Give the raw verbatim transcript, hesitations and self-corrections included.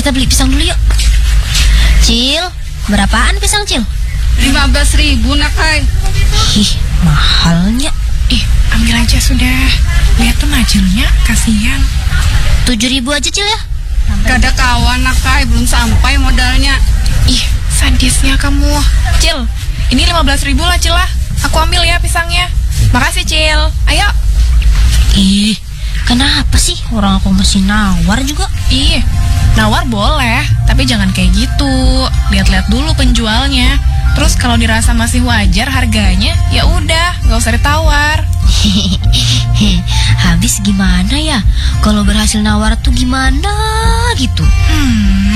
kita beli pisang dulu yuk. Cil, berapaan pisang, Cil? lima belas ribu nak, Kai. Ih, mahalnya. Ih, ambil aja sudah. Lihat tuh najilnya, kasihan. Tujuh ribu aja, Cil ya. Gak ada kawan nak, Kai. Belum sampai modalnya. Ih, sadisnya kamu. Cil, ini lima belas ribu lah, Cil lah. Aku ambil ya pisangnya. Makasih, Cil. Ayo. Ih, kenapa sih orang aku masih nawar juga? Ih, nawar boleh, tapi jangan kayak gitu. Lihat-lihat dulu penjualnya. Terus kalau dirasa masih wajar harganya, ya udah, nggak usah ditawar. Habis gimana ya? Kalau berhasil nawar tuh gimana gitu? Hmm.